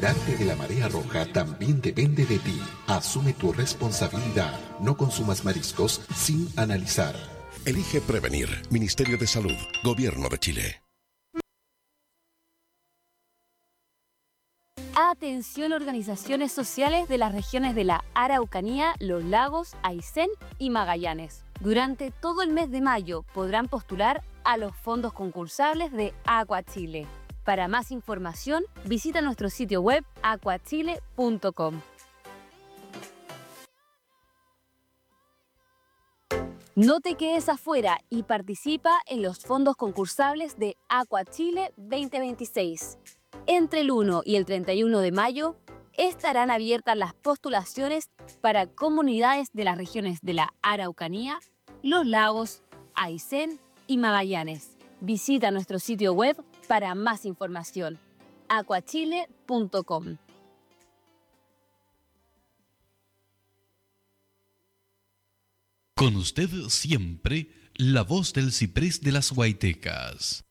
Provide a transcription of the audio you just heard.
Cuidarte de la marea roja también depende de ti. Asume tu responsabilidad. No consumas mariscos sin analizar. Elige prevenir. Ministerio de Salud. Gobierno de Chile. Atención, organizaciones sociales de las regiones de la Araucanía, Los Lagos, Aysén y Magallanes. Durante todo el mes de mayo podrán postular a los fondos concursables de Aqua Chile. Para más información, visita nuestro sitio web aquachile.com. No te quedes afuera y participa en los fondos concursables de Aqua Chile 2026. Entre el 1 y el 31 de mayo estarán abiertas las postulaciones para comunidades de las regiones de la Araucanía, Los Lagos, Aysén y Magallanes. Visita nuestro sitio web para más información, aquachile.com. Con usted siempre, la voz del ciprés de las Guaitecas.